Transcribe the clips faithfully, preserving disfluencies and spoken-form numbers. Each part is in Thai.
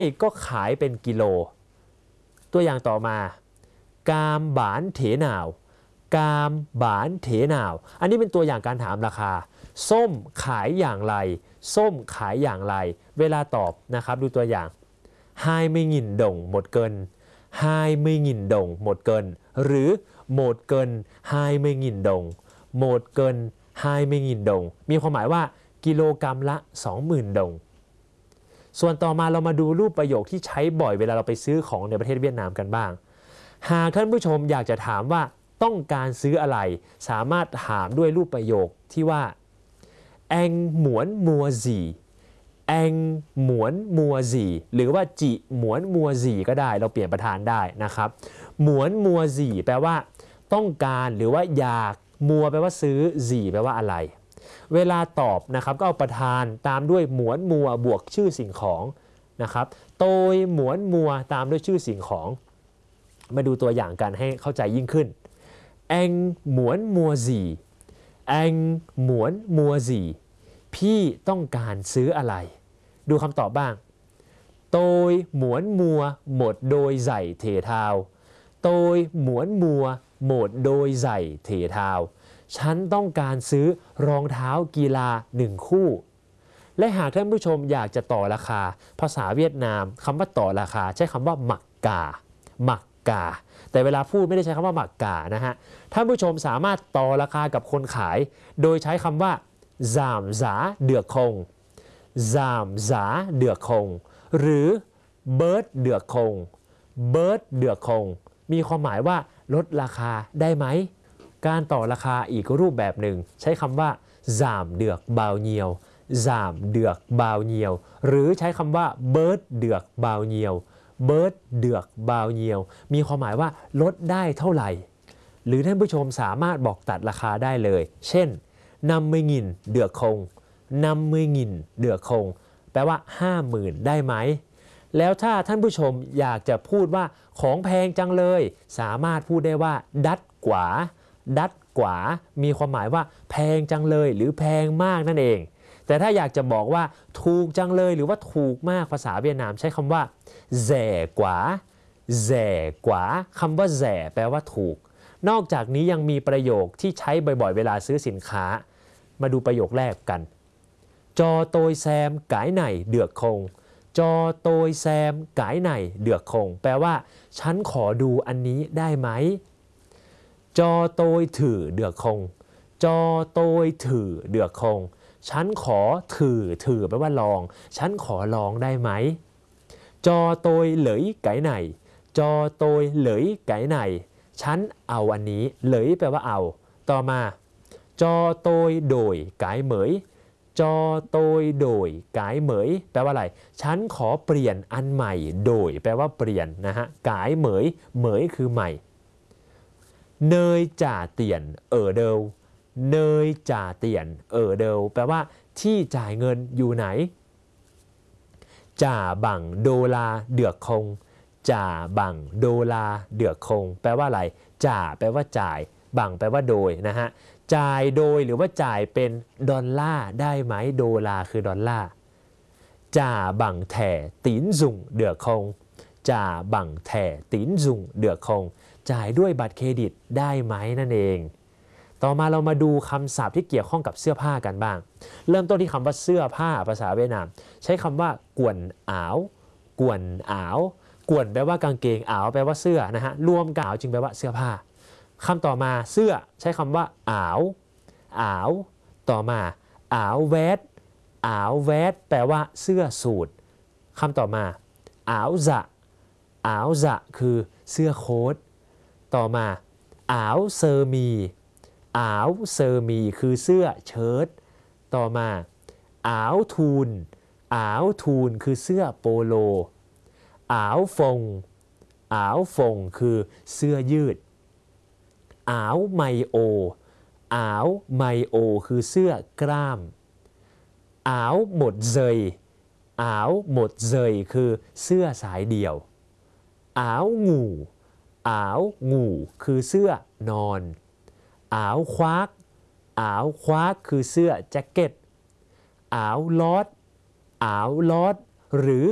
ก็ขายเป็นกิโลตัวอย่างต่อมากามบานเถนาวกามบานเถนาวอันนี้เป็นตัวอย่างการถามราคาส้มขายอย่างไรส้มขายอย่างไรเวลาตอบนะครับดูตัวอย่างไฮไม่หงินดงหมดเกินไฮไม่หงินดงหมดเกินหรือหมดเกินไฮไม่หงินดงหมดเกินไฮไม่หงินดงมีความหมายว่ากิโลกรัมละ สองหมื่น ดงส่วนต่อมาเรามาดูรูปประโยคที่ใช้บ่อยเวลาเราไปซื้อของในประเทศเวียดนามกันบ้างหากท่านผู้ชมอยากจะถามว่าต้องการซื้ออะไรสามารถถามด้วยรูปประโยคที่ว่าแองหมวนมัวจีแองหมวนมัวจีหรือว่าจิหมวนมัวจีก็ได้เราเปลี่ยนประธานได้นะครับหมวนมัวจีแปลว่าต้องการหรือว่าอยากมัวแปลว่าซื้อจีแปลว่าอะไรเวลาตอบนะครับก็เอาประธานตามด้วยหมวนมัวบวกชื่อสิ่งของนะครับโตยหมวนมัวตามด้วยชื่อสิ่งของมาดูตัวอย่างกันให้เข้าใจยิ่งขึ้นแองหมวนมัวจีแองหมวนมัวจีพี่ต้องการซื้ออะไรดูคำตอบบ้างโตยหมวนมัวหมดโดยใส่เถเทาโตยหมวนมัวหมดโดยใส่เถเทาฉันต้องการซื้อรองเท้ากีฬาหนึ่งคู่และหากท่านผู้ชมอยากจะต่อราคาภาษาเวียดนามคำว่าต่อราคาใช้คำว่าหมักกาหมักกาแต่เวลาพูดไม่ได้ใช้คำว่าหมักกานะฮะท่านผู้ชมสามารถต่อราคากับคนขายโดยใช้คำว่าจามจาเดือกคงจามจาเดือกคงหรือเบิร์ดเดือกคงเบิร์ดเดือกคงมีความหมายว่าลดราคาได้ไหมการต่อราคาอีกรูปแบบหนึ่งใช้คำว่าจามเดือกบาวเนียวจามเดือกบาวเนียวหรือใช้คำว่าเบิร์ดเดือกบาวเนียวเบิร์ดเดือกบาวเนียวมีความหมายว่าลดได้เท่าไหร่หรือท่านผู้ชมสามารถบอกตัดราคาได้เลยเช่นนำมืองินเดือกคงนำมืองินเดือกคงแปลว่า ห้าหมื่น ได้ไหมแล้วถ้าท่านผู้ชมอยากจะพูดว่าของแพงจังเลยสามารถพูดได้ว่าดัดกว่าดัดกว่ามีความหมายว่าแพงจังเลยหรือแพงมากนั่นเองแต่ถ้าอยากจะบอกว่าถูกจังเลยหรือว่าถูกมากภาษาเวียดนามใช้คำว่าแย่กว่าแย่กว่าคำว่าแย่แปลว่าถูกนอกจากนี้ยังมีประโยคที่ใช้บ่อยๆเวลาซื้อสินค้ามาดูประโยคแรกกันจอโตยแซมกายไหนเดือกคงจอโตยแซมกายไหนเดือกคงแปลว่าฉันขอดูอันนี้ได้ไหมจอโตยถือเดือกคงจอโตยถือเดือกคงฉันขอถือถือแปลว่าลองฉันขอลองได้ไหมจอโตยเหลยไก่ไหนจอโตยเหลยไก่ไหนฉันเอาอันนี้เหลยแปลว่าเอาต่อมาจอโตยโดยไก่เหมยจอโตยโดยไก่เหมยแปลว่าอะไรฉันขอเปลี่ยนอันใหม่โดยแปลว่าเปลี่ยนนะฮะไก่เหมยเหมยคือใหม่เนยจ่าเตียนเออเดวเนยจ่าเตียนเออเดวแปลว่าที่จ่ายเงินอยู่ไหนจ่าบังโดลาเดือกคงจ่าบังโดลาเดือกคงแปลว่าอะไรจ่าแปลว่าจ่ายบังแปลว่าโดยนะฮะจ่ายโดยหรือว่าจ่ายเป็นดอลลาร์ได้ไหมโดลาคือดอลลาร์จ่าบังแถ่ตีนซุงเดือกคงจ่าบังแถ่ตีนซุงเดือกคงจ่ายด้วยบัตรเครดิตได้ไหมนั่นเองต่อมาเรามาดูคำศัพท์ที่เกี่ยวข้องกับเสื้อผ้ากันบ้างเริ่มต้นที่คำว่าเสื้อผ้าภาษาเวียดนามใช้คำว่ากวนอ้าวกวนอ้าวกวนแปลว่ากางเกงอ้าวแปลว่าเสื้อนะฮะรวมกาวจึงแปลว่าเสื้อผ้าคำต่อมาเสื้อใช้คำว่าอ้าวอ้าวต่อมาอ้าวแวดอ้าวแวดแปลว่าเสื้อสูทคำต่อมาอ้าวจะอ้าวจะคือเสื้อโค้ทต่อมาอ้าวเซอร์มีอ้าวเซอร์มีคือเสื้อเชิ้ตต่อมาอ้าวทูนอ้าวทูนคือเสื้อโปโลอ้าวฟงอ้าวฟงคือเสื้อยืดอ้าวไมโออ้าวไมโอคือเสื้อกล้ามอ้าวหมดเซยอ้าวหมดเซยคือเสื้อสายเดี่ยวอ้าวงูอ้าวงูคือเสื้อนอนอ้าวควักอ้าวควักคือเสื้อแจ็คเก็ตอ้าวลอดอ้าวลอดหรือ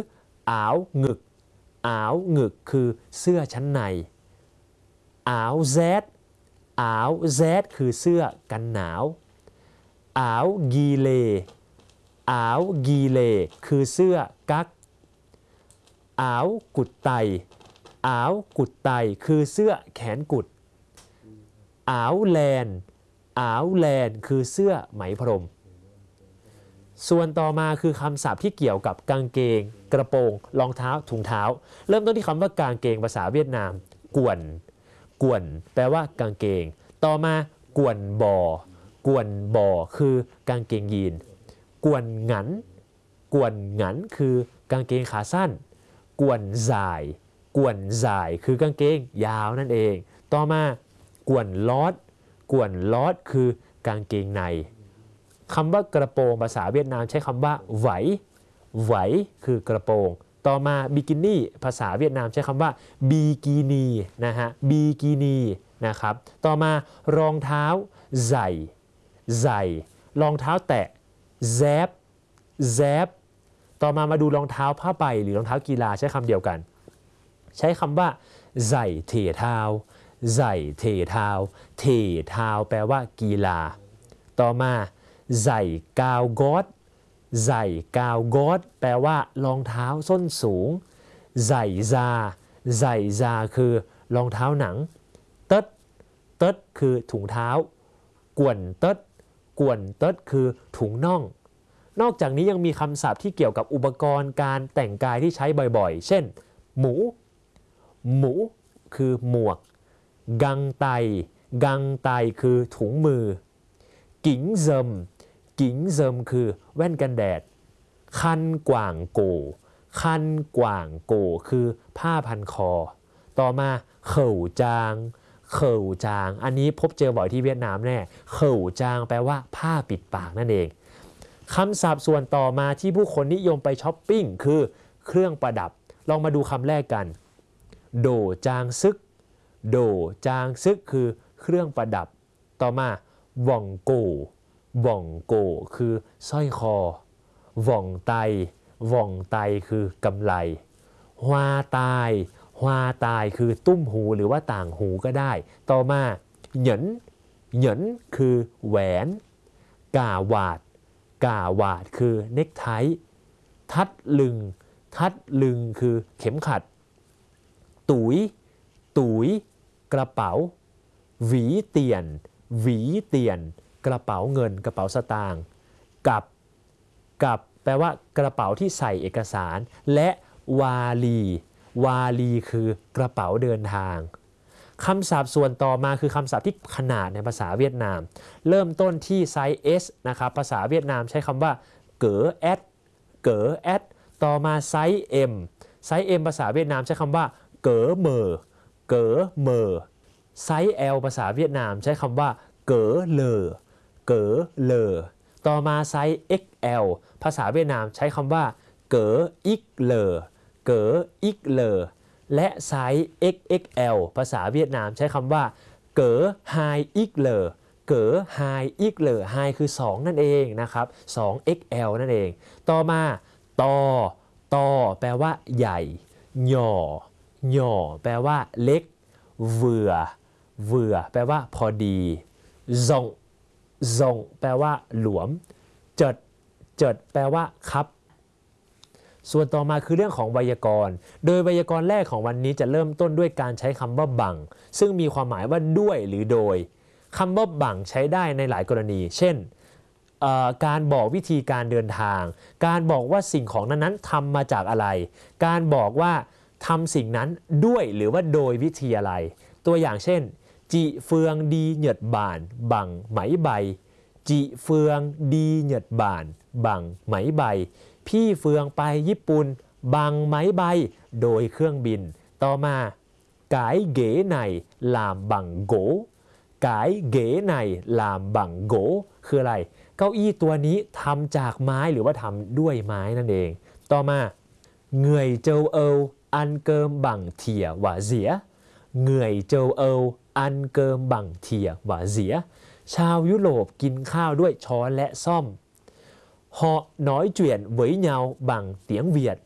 อ้าวหงึกอ้าวหงึกคือเสื้อชั้นในอ้าวแซดอ้าวแซดคือเสื้อกันหนาวอ้าวกีเลอ้าวกีเลคือเสื้อกั๊กอ้าวกุดไตอ้าวกุดไตคือเสื้อแขนกุดอ้าวแลนอ้าวแลนคือเสื้อไหมพรมส่วนต่อมาคือคำศัพท์ที่เกี่ยวกับกางเกงกระโปรงรองเท้าถุงเท้าเริ่มต้นที่คำว่ากางเกงภาษาเวียดนามกวนกวนแปลว่ากางเกงต่อมากวนบอกวนบอคือกางเกงยีนกวนหงันกวนหงันคือกางเกงขาสั้นกวนสายกวนสายคือกางเกงยาวนั่นเองต่อมากวนลอดกวนลอดคือกางเกงในคำว่ากระโปรงภาษาเวียดนามใช้คำว่าไหวไหวคือกระโปรงต่อมาบิกินี่ภาษาเวียดนามใช้คำว่าบีกินีนะฮะบีกินีนะครับต่อมารองเท้าใส่ใส่รองเท้าแตะแซบแซบต่อมามาดูรองเท้าผ้าใบหรือรองเท้ากีฬาใช้คำเดียวกันใช้คำว่าใส่เทเท้าใส่เทเท้าเทเท้าแปลว่ากีฬาต่อมาใส่กาวกอดใส่กาวกอดแปลว่ารองเท้าส้นสูงใส่ซาใส่ซาคือรองเท้าหนังเติดเติดคือถุงเท้ากวนเติดกวนเติดคือถุงน่องนอกจากนี้ยังมีคำศัพท์ที่เกี่ยวกับอุปกรณ์การแต่งกายที่ใช้บ่อยๆเช่นหมูหมูคือหมวกกังไตกังไตคือถุงมือกิ่งเซิมกิ่งเซิมคือแว่นกันแดดคันกว่างโกคันกว่างโกคือผ้าพันคอต่อมาเข่าจางเข่าจางอันนี้พบเจอบ่อยที่เวียดนามแน่เข่าจางแปลว่าผ้าปิดปากนั่นเองคำศัพท์ส่วนต่อมาที่ผู้คนนิยมไปช้อปปิ้งคือเครื่องประดับลองมาดูคำแรกกันโดจางซึกโดจางซึกคือเครื่องประดับต่อมาว่องโกว่องโกคือสร้อยคอว่องไตว่องไตคือกำไลฮวาตายฮวาตายคือตุ้มหูหรือว่าต่างหูก็ได้ต่อมาเหยินเหยินคือแหวนกาวาดกาวาดคือเน็กไททัดลึงทัดลึงคือเข็มขัดตุ๋ยตุ๋ยกระเป๋าหวีเตียนหวีเตียนกระเป๋าเงินกระเป๋าสตางค์กับกับแปลว่ากระเป๋าที่ใส่เอกสารและวาลีวาลีคือกระเป๋าเดินทางคำศัพท์ส่วนต่อมาคือคำศัพท์ที่ขนาดในภาษาเวียดนามเริ่มต้นที่ไซส์ S นะครับภาษาเวียดนามใช้คำว่าเก๋อแอดเก๋อแอดต่อมาไซส์ M ไซส์ M ภาษาเวียดนามใช้คำว่าเก๋อเมอเก๋อเมอไซส์ L ภาษาเวียดนามใช้คำว่าเก๋อเลอเก๋อเลอต่อมาไซส์ เอ็กซ์ แอล ภาษาเวียดนามใช้คำว่าเก๋ออิกเลอเก๋ออิกเลอและไซส์ เอ็กซ์ เอ็กซ์ แอล ภาษาเวียดนามใช้คำว่าเก๋อไฮอิกเลอเก๋อไฮอิกเลอไฮคือสองนั่นเองนะครับ สอง เอ็กซ์ แอล นั่นเองต่อมาตอตอแปลว่าใหญ่หย่อหย่อแปลว่าเล็กเvừaเvừaแปลว่าพอดีซงซงแปลว่าหลวมเจิดเจิดแปลว่าครับส่วนต่อมาคือเรื่องของไวยากรณ์โดยไวยากรณ์แรกของวันนี้จะเริ่มต้นด้วยการใช้คำว่าบังซึ่งมีความหมายว่าด้วยหรือโดยคำว่าบังใช้ได้ในหลายกรณีเช่นการบอกวิธีการเดินทางการบอกว่าสิ่งของนั้นๆทำมาจากอะไรการบอกว่าทำสิ่งนั้นด้วยหรือว่าโดยวิธีอะไรตัวอย่างเช่นจีเฟืองดีเหยียดบ่านบังไหมใบจีเฟืองดีเหยียดบ่านบังไหมใบพี่เฟืองไปญี่ปุ่นบังไหมใบโดยเครื่องบินต่อมากายเก๋ในลามบังโกกายเก๋ในลามบังโกคืออะไรเก้าอี้ตัวนี้ทำจากไม้หรือว่าทำด้วยไม้นั่นเองต่อมาเหงื่อยเจ้าเอวอันเกิมบังเถียหว่าเสียเหงื่อยเจ้าเอวอันเกิมบังเถียหว่าเสียชาวยุโรปกินข้าวด้วยช้อนและซ่อมhọ nói chuyện với nhau bằng tiếng Việt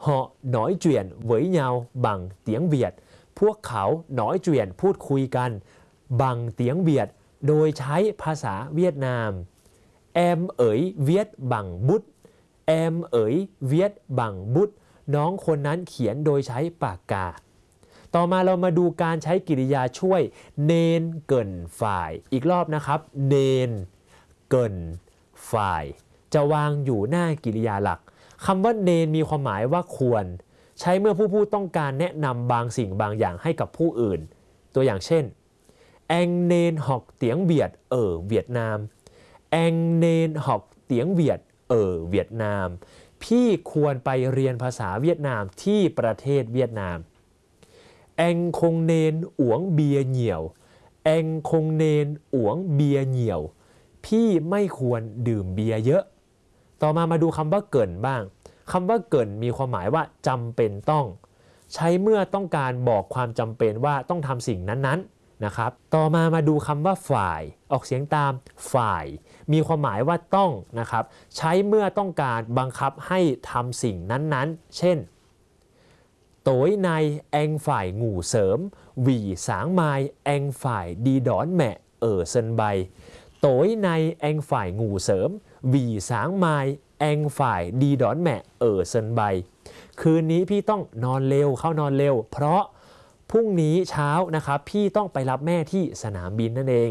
họ nói chuyện với nhau bằng tiếng Việt พวกเขา nói chuyện พูดคุยกัน bằng tiếng Việt โดยใช้ภาษาเวียดนาม em ấy viết bằng bút em ấy viết bằng bút น้องคนนั้นเขียนโดยใช้ปากกาต่อมาเรามาดูการใช้กริยาช่วยเนนเกินฝ่ายอีกรอบนะครับเนนเกินฝ่ายจะวางอยู่หน้ากริยาหลักคำว่าเนนมีความหมายว่าควรใช้เมื่อผู้พูดต้องการแนะนำบางสิ่งบางอย่างให้กับผู้อื่นตัวอย่างเช่น anh nên học tiếng Việt ở Việt Nam anh nên học tiếng Việt ở Việt Nam พี่ควรไปเรียนภาษาเวียดนามที่ประเทศเวียดนามanh không nên uống bia nhiều anh không nên uống bia nhiều พี่ไม่ควรดื่มเบียร์เยอะต่อมามาดูคำว่าเกินบ้างคำว่าเกินมีความหมายว่าจำเป็นต้องใช้เมื่อต้องการบอกความจำเป็นว่าต้องทำสิ่งนั้นๆนะครับต่อมามาดูคำว่าฝ่ายออกเสียงตามฝ่ายมีความหมายว่าต้องนะครับใช้เมื่อต้องการบังคับให้ทำสิ่งนั้นๆเช่นtối nay anh phải ngủ sớm vì sáng mai anh phải đi đón mẹ ở sân bay tối nay anh phải ngủ sớm vì sáng mai anh phải đi đón mẹ ở sân bay คืนนี้พี่ต้องนอนเร็วเข้านอนเร็วเพราะพรุ่งนี้เช้านะครับพี่ต้องไปรับแม่ที่สนามบินนั่นเอง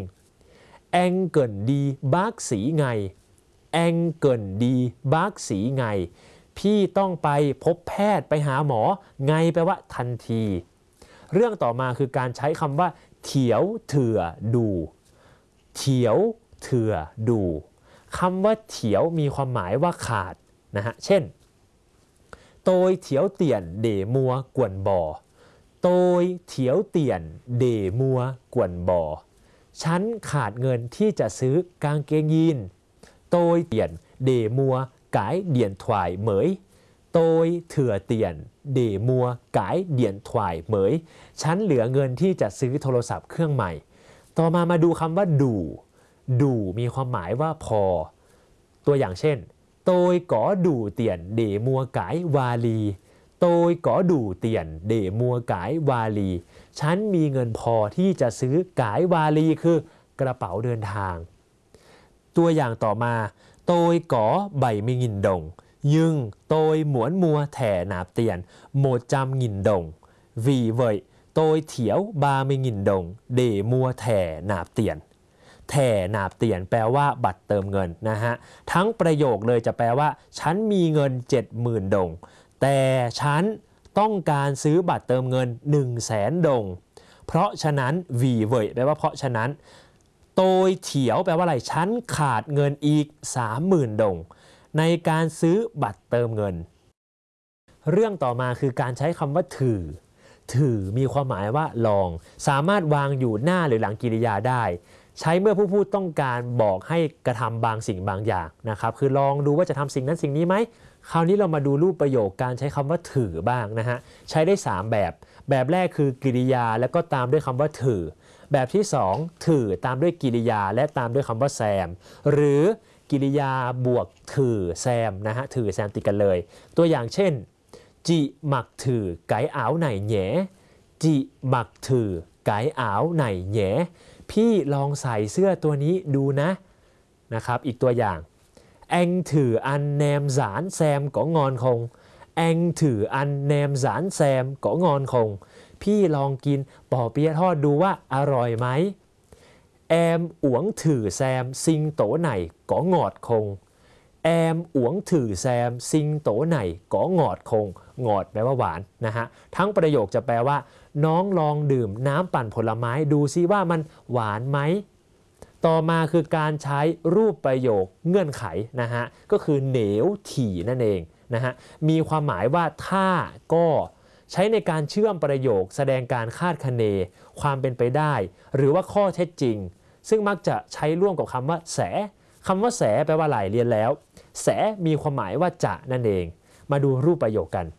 anh cần đi bác sĩ ngay anh cần đi bác sĩ ngayพี่ต้องไปพบแพทย์ไปหาหมอไงแปลว่าทันทีเรื่องต่อมาคือการใช้คำว่าเถียวเถื่อดูเถียวเถื่อดูคำว่าเถียวมีความหมายว่าขาดนะฮะเช่นโตยเถียวเตี่ยนเดมัวกวนบ่อโตยเถียวเตี่ยนเดมัวกวนบ่อฉันขาดเงินที่จะซื้อกางเกงยีนโตยเตี่ยนเดมัวcái điện thoại mới tôi thừa tiền để mua cái điện thoại mới ฉันเหลือเงินที่จะซื้อโทรศัพท์เครื่องใหม่ต่อมามาดูคำว่าดูดูมีความหมายว่าพอตัวอย่างเช่น tôi có đủ tiền để mua cái vali tôi có đủ tiền để mua cái vali ฉันมีเงินพอที่จะซื้อไกด์วาลีคือกระเป๋าเดินทางตัวอย่างต่อมา tôi có bảy mươi nghìn đồng nhưng tôi muốn mua thẻ nạp tiền một trăm nghìn đồng vì vậy tôi thiếu ba mươi nghìn đồng để mua thẻ nạp tiền แถ่หนาบเตียนแปลว่าบัตรเติมเงินนะฮะทั้งประโยคเลยจะแปลว่าฉันมีเงิน เจ็ดหมื่น ดงแต่ฉันต้องการซื้อบัตรเติมเงิน หนึ่งแสน ดงเพราะฉะนั้น vì vậy แปลว่าเพราะฉะนั้นโตยเถียวแปลว่าอะไรฉันขาดเงินอีก สามหมื่น ดงในการซื้อบัตรเติมเงินเรื่องต่อมาคือการใช้คำว่าถือถือมีความหมายว่าลองสามารถวางอยู่หน้าหรือหลังกริยาได้ใช้เมื่อผู้พูดต้องการบอกให้กระทำบางสิ่งบางอย่างนะครับคือลองดูว่าจะทำสิ่งนั้นสิ่งนี้ไหมคราวนี้เรามาดูรูปประโยคการใช้คำว่าถือบ้างนะฮะใช้ได้สามแบบแบบแรกคือกริยาแล้วก็ตามด้วยคำว่าถือแบบที่สองถือตามด้วยกริยาและตามด้วยคำว่าแซมหรือกริยาบวกถือแซมนะฮะถือแซมติดกันเลยตัวอย่างเช่นจิหมักถือไก่อ้าวไหนแหน่จิหมักถือไก่อ้าวไหนแหน่พี่ลองใส่เสื้อตัวนี้ดูนะนะครับอีกตัวอย่าง anh thử ăn nem rán xem có ngon không anh thử ăn nem rán xem có ngon không พี่ลองกินป่อเปี๊ยะทอดดูว่าอร่อยไหม em uống thử xem sinh tố này có ngọt không em uống thử xem sinh tố này có ngọt không งอดแปลว่าหวานนะฮะทั้งประโยคจะแปลว่าน้องลองดื่มน้ำปั่นผลไม้ดูซิว่ามันหวานไหมต่อมาคือการใช้รูปประโยคเงื่อนไขนะฮะก็คือเหนวถี่นั่นเองนะฮะมีความหมายว่าถ้าก็ใช้ในการเชื่อมประโยคแสดงการคาดคะเนความเป็นไปได้หรือว่าข้อเท็จจริงซึ่งมักจะใช้ร่วมกับคำว่าแสคำว่าแสแปลว่าหลายเรียนแล้วแสมีความหมายว่าจะนั่นเองมาดูรูปประโยคกัน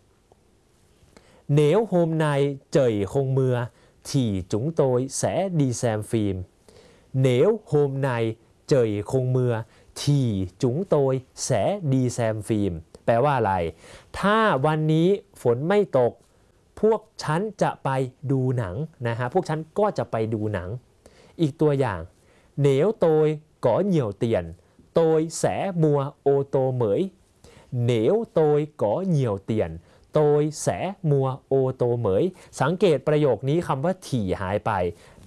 Nếu hôm nay trời không mưa thì chúng tôi sẽ đi xem phim. Nếu hôm nay trời không mưa thì chúng tôi sẽ đi xem phim. แปลว่าอะไรถ้าวันนี้ฝนไม่ตกพวกฉันจะไปดูหนังนะฮะพวกฉันก็จะไปดูหนังอีกตัวอย่างเหนียวโตยก่อเหนียวเตียนโตยแสมัวโอโตเหมยเหนียวโตยก่อเหนียวเตียนโตยแสมัวโอโตเหมยสังเกตประโยคนี้คำว่าถี่หายไป